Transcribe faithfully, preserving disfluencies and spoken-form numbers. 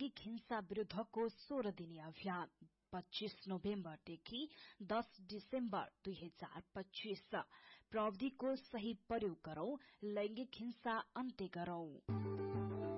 लैंगिक हिंसा विरूद्धको सोह्र दिने अभियान पच्चीस नोभेम्बरदेखि दस डिसेम्बर दुई हजार पच्चीस प्रविधिको सही प्रयोग गरौं, लैंगिक हिंसा अन्त्य गरौं।